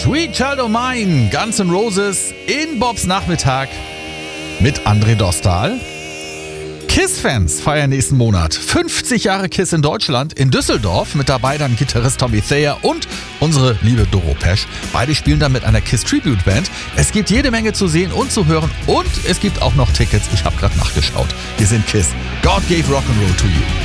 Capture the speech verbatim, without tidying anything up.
Sweet Child O' Mine, Guns N' Roses in Bobs Nachmittag mit André Dostal. KISS-Fans feiern nächsten Monat fünfzig Jahre KISS in Deutschland, in Düsseldorf. Mit dabei dann Gitarrist Tommy Thayer und unsere liebe Doro Pesch. Beide spielen dann mit einer KISS-Tribute-Band. Es gibt jede Menge zu sehen und zu hören und es gibt auch noch Tickets. Ich habe gerade nachgeschaut. Wir sind KISS. God gave Rock'n'Roll to you.